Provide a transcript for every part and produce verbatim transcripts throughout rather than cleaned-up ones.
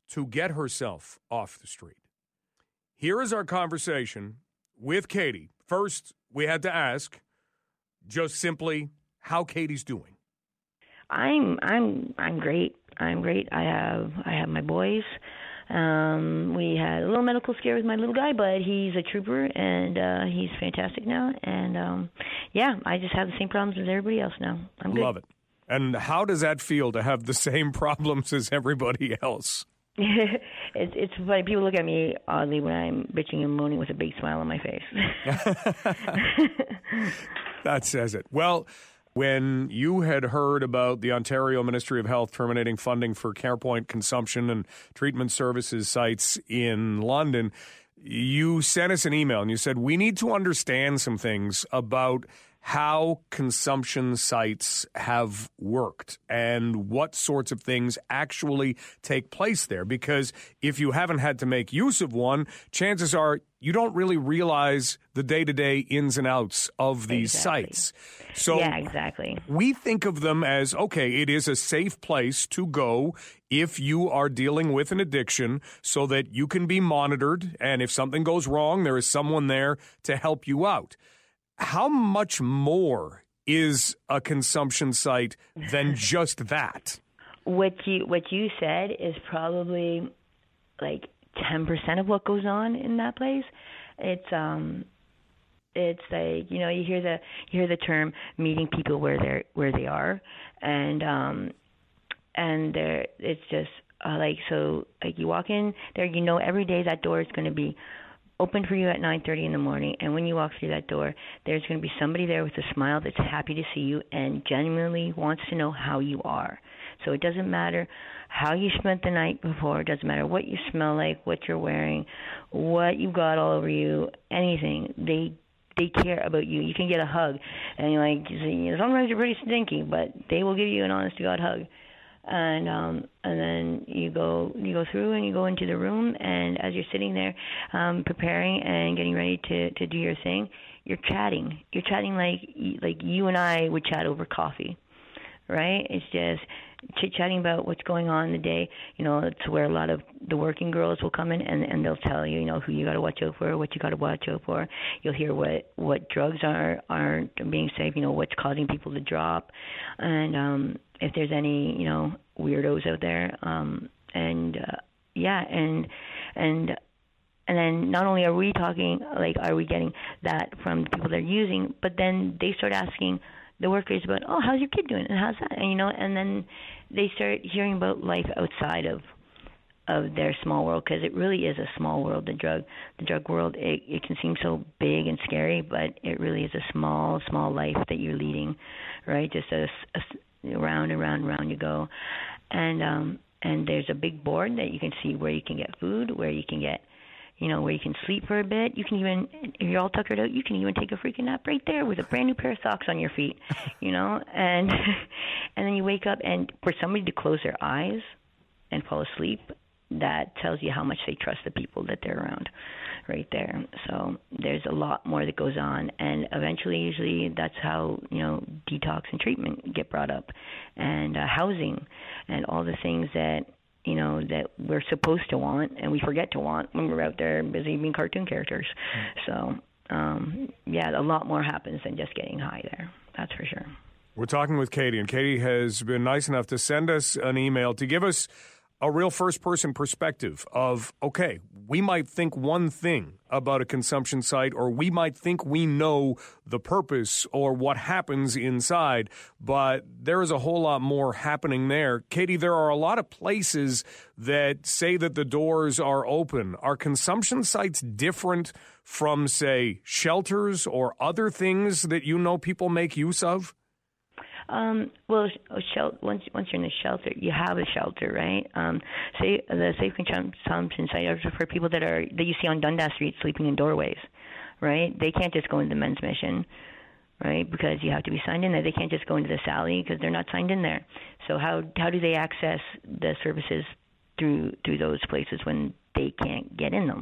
to get herself off the street. Here is our conversation with Katie. First, we had to ask just simply how Katie's doing. I'm I'm I'm great. I'm great. I have I have my boys. Um, we had a little medical scare with my little guy, but he's a trooper and uh, he's fantastic now. And um, yeah, I just have the same problems as everybody else now. I'm good. Love it. And how does that feel to have the same problems as everybody else? it's it's funny. People look at me oddly when I'm bitching and moaning with a big smile on my face. That says it. Well, when you had heard about the Ontario Ministry of Health terminating funding for CarePoint consumption and treatment services sites in London, you sent us an email and you said, we need to understand some things about how consumption sites have worked and what sorts of things actually take place there. Because if you haven't had to make use of one, chances are you don't really realize the day-to-day ins and outs of these exactly. sites. So yeah, exactly. We think of them as, okay, it is a safe place to go if you are dealing with an addiction so that you can be monitored. And if something goes wrong, there is someone there to help you out. How much more is a consumption site than just that? What you what you said is probably like ten percent of what goes on in that place. It's um, it's like you know you hear the you hear the term meeting people where they're where they are, and um, and there it's just uh, like so like you walk in there, you know every day that door is going to be open for you at nine thirty in the morning, and when you walk through that door, there's going to be somebody there with a smile that's happy to see you and genuinely wants to know how you are. So it doesn't matter how you spent the night before, it doesn't matter what you smell like, what you're wearing, what you've got all over you, anything. They they care about you. You can get a hug, and you're like, you know, sometimes you're pretty stinky, but they will give you an honest-to-God hug. And um, and then you go you go through and you go into the room, and as you're sitting there um, preparing and getting ready to, to do your thing, you're chatting. You're chatting like like you and I would chat over coffee, right? It's just chit-chatting about what's going on in the day. You know, it's where a lot of the working girls will come in, and, and they'll tell you, you know, who you got to watch out for, what you got to watch out for. You'll hear what, what drugs are, aren't being safe, you know, what's causing people to drop. And um, if there's any, you know, weirdos out there. Um, and, uh, yeah, and, and, and then not only are we talking, like, are we getting that from the people they're using, but then they start asking the workers about, oh, how's your kid doing, and how's that, and you know, and then they start hearing about life outside of of their small world, because it really is a small world. The drug, the drug world, it, it can seem so big and scary, but it really is a small, small life that you're leading, right? Just a, a round and round and round you go, and um, and there's a big board that you can see where you can get food, where you can get, you know, where you can sleep for a bit. You can even, if you're all tuckered out, you can even take a freaking nap right there with a brand new pair of socks on your feet, you know, and and then you wake up, and for somebody to close their eyes and fall asleep, that tells you how much they trust the people that they're around right there. So there's a lot more that goes on, and eventually, usually, that's how, you know, detox and treatment get brought up, and uh, housing, and all the things that, you know, that we're supposed to want and we forget to want when we're out there busy being cartoon characters. Mm. So, um, yeah, a lot more happens than just getting high there. That's for sure. We're talking with Katie, and Katie has been nice enough to send us an email to give us a real first-person perspective of, okay, we might think one thing about a consumption site, or we might think we know the purpose or what happens inside, but there is a whole lot more happening there. Katie, there are a lot of places that say that the doors are open. Are consumption sites different from, say, shelters or other things that you know people make use of? Um, well, shel- once once you're in a shelter, you have a shelter, right? Um, say the safe consumption site are for people that are that you see on Dundas Street sleeping in doorways, right? They can't just go into the men's mission, right? Because you have to be signed in there. They can't just go into the Sally because they're not signed in there. So how how do they access the services through through those places when they can't get in them?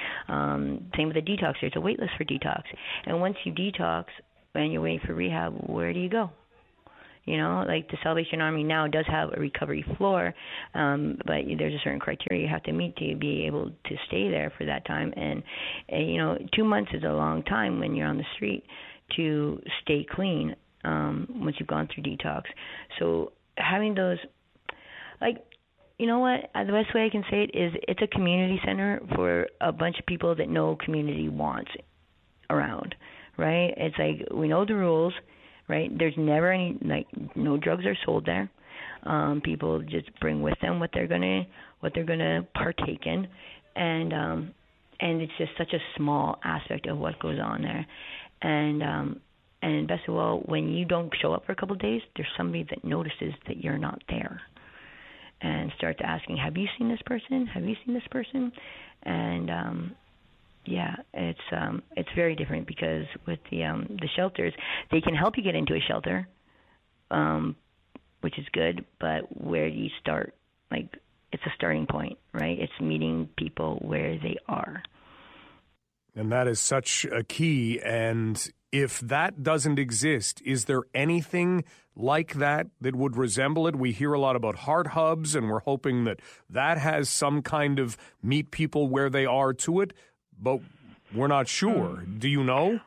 Um, same with the detox. There's a wait list for detox, and once you detox and you're waiting for rehab, where do you go? You know, like the Salvation Army now does have a recovery floor, um, but there's a certain criteria you have to meet to be able to stay there for that time. And, and you know, two months is a long time when you're on the street to stay clean um, once you've gone through detox. So having those, like, you know what, the best way I can say it is it's a community center for a bunch of people that no community wants around, right? It's like we know the rules, right? There's never any, like, no drugs are sold there. Um, people just bring with them what they're gonna what they're gonna partake in, and um, and it's just such a small aspect of what goes on there. And um, and best of all, when you don't show up for a couple of days, there's somebody that notices that you're not there, and starts asking, "Have you seen this person? Have you seen this person?" And um, yeah, it's um, it's very different because with the um, the shelters, they can help you get into a shelter, um, which is good. But where do you start? Like, it's a starting point, right? It's meeting people where they are. And that is such a key. And if that doesn't exist, is there anything like that that would resemble it? We hear a lot about heart hubs, and we're hoping that that has some kind of meet people where they are to it, but we're not sure. Do you know?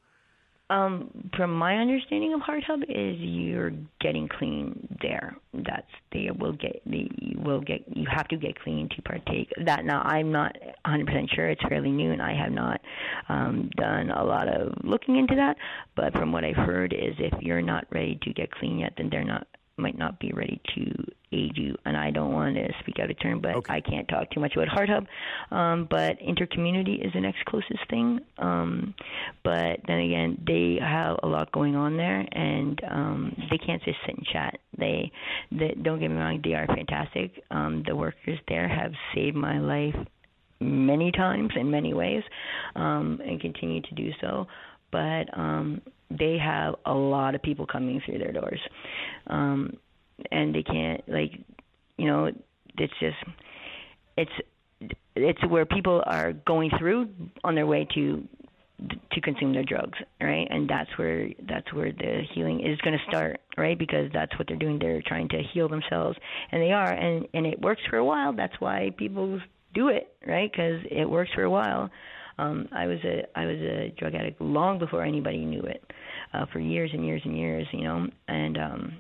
Um, from my understanding of Heart Hub is you're getting clean there. That's they will get they you will get you have to get clean to partake. That now I'm not one hundred percent sure. It's fairly new, and I have not um, done a lot of looking into that. But from what I've heard is if you're not ready to get clean yet, then they're not might not be ready to aid you. And I don't want to speak out of turn, but okay. I can't talk too much about Heart Hub. Um, but intercommunity is the next closest thing. Um, but then again, they have a lot going on there, and um, they can't just sit and chat. They, they don't get me wrong, they are fantastic. Um, the workers there have saved my life many times in many ways, um, and continue to do so. But um, they have a lot of people coming through their doors. Um, and they can't, like, you know, it's just, it's, it's where people are going through on their way to, to consume their drugs, right? And that's where, that's where the healing is going to start, right? Because that's what they're doing. They're trying to heal themselves, and they are, and, and it works for a while. That's why people do it, right? Because it works for a while. Um, I was a I was a drug addict long before anybody knew it, uh, for years and years and years, you know, and um,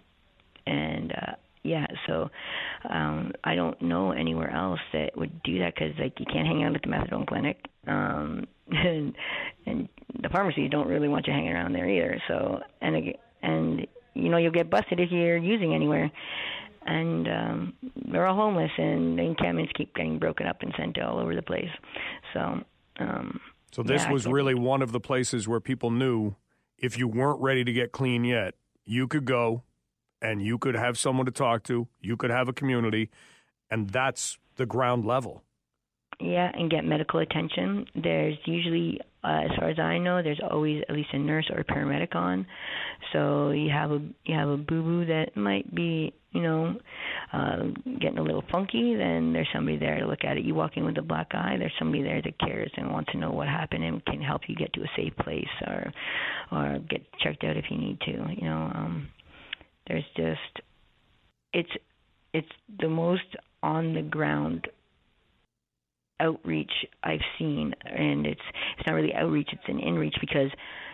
and uh, yeah, so um, I don't know anywhere else that would do that because, like, you can't hang out at the methadone clinic, um, and and the pharmacies don't really want you hanging around there either. So and and you know, you'll get busted if you're using anywhere. And um, they're all homeless, and the encampments keep getting broken up and sent all over the place. So. Um, so this yeah, was really one of the places where people knew if you weren't ready to get clean yet, you could go and you could have someone to talk to, you could have a community, and that's the ground level. Yeah, and get medical attention. There's usually, uh, as far as I know, there's always at least a nurse or a paramedic on. So you have a you have a boo-boo that might be, you know, uh, getting a little funky, then there's somebody there to look at it. You walk in with a black eye, there's somebody there that cares and wants to know what happened and can help you get to a safe place or or get checked out if you need to. You know, um, there's just it's it's the most on the ground outreach I've seen, and it's it's not really outreach, it's an inreach, because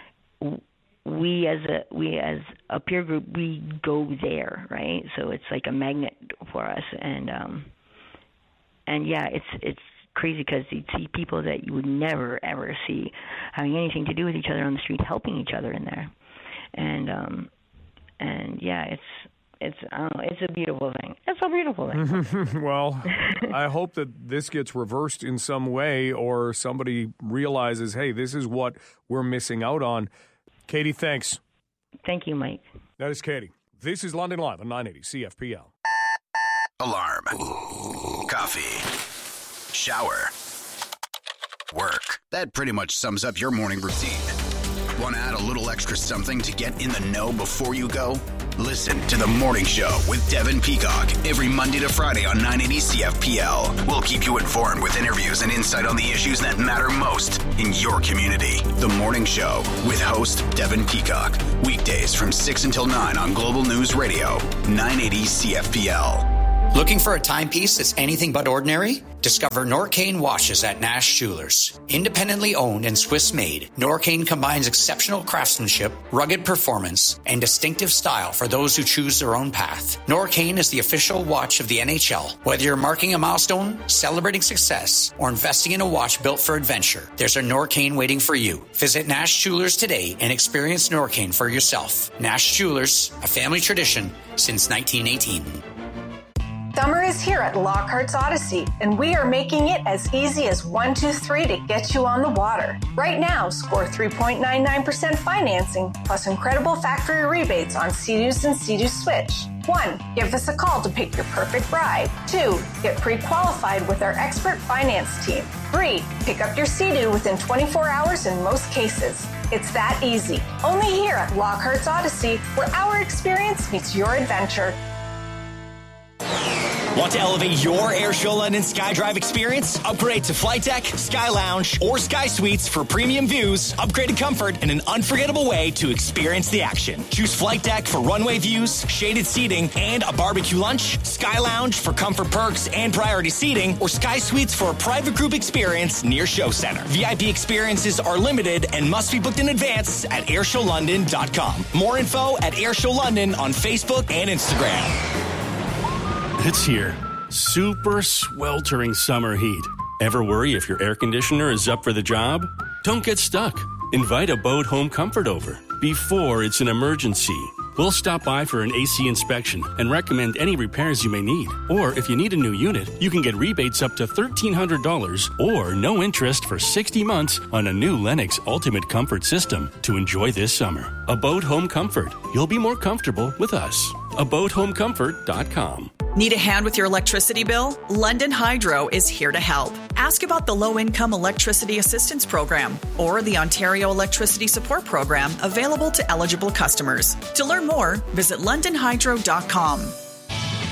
we as a we as a peer group, we go there, right? So it's like a magnet for us, and um and yeah, it's it's crazy because you see people that you would never ever see having anything to do with each other on the street, helping each other in there, and um and yeah, it's It's I don't know, it's a beautiful thing. It's a beautiful thing. Well, I hope that this gets reversed in some way, or somebody realizes, hey, this is what we're missing out on. Katie, thanks. Thank you, Mike. That is Katie. This is London Live on nine eighty C F P L. Alarm. Coffee. Shower. Work. That pretty much sums up your morning routine. Want to add a little extra something to get in the know before you go? Listen to The Morning Show with Devin Peacock every Monday to Friday on nine eighty C F P L. We'll keep you informed with interviews and insight on the issues that matter most in your community. The Morning Show with host Devin Peacock. Weekdays from six until nine on Global News Radio, nine eighty C F P L. Looking for a timepiece that's anything but ordinary? Discover Norcane watches at Nash Jewelers. Independently owned and Swiss-made, Norcane combines exceptional craftsmanship, rugged performance, and distinctive style for those who choose their own path. Norcane is the official watch of the N H L. Whether you're marking a milestone, celebrating success, or investing in a watch built for adventure, there's a Norcane waiting for you. Visit Nash Jewelers today and experience Norcane for yourself. Nash Jewelers, a family tradition since nineteen eighteen. Summer is here at Lockhart's Odyssey, and we are making it as easy as one two three to get you on the water. Right now, score three point nine nine percent financing, plus incredible factory rebates on Sea-Doos and Sea-Doo Switch. One, give us a call to pick your perfect ride. Two, get pre-qualified with our expert finance team. Three, pick up your Sea-Doo within twenty-four hours in most cases. It's that easy. Only here at Lockhart's Odyssey, where our experience meets your adventure. Want to elevate your Airshow London SkyDrive experience? Upgrade to Flight Deck, Sky Lounge, or Sky Suites for premium views, upgraded comfort, and an unforgettable way to experience the action. Choose Flight Deck for runway views, shaded seating, and a barbecue lunch, Sky Lounge for comfort perks and priority seating, or Sky Suites for a private group experience near Show Center. V I P experiences are limited and must be booked in advance at airshow london dot com. More info at Airshow London on Facebook and Instagram. It's here. Super sweltering summer heat. Ever worry if your air conditioner is up for the job? Don't get stuck. Invite Abode Home Comfort over before it's an emergency. We'll stop by for an A C inspection and recommend any repairs you may need. Or if you need a new unit, you can get rebates up to thirteen hundred dollars or no interest for sixty months on a new Lennox Ultimate Comfort System to enjoy this summer. Abode Home Comfort. You'll be more comfortable with us. abode home comfort dot com. Need a hand with your electricity bill? London Hydro is here to help. Ask about the Low-Income Electricity Assistance Program or the Ontario Electricity Support Program available to eligible customers. To learn more, visit london hydro dot com.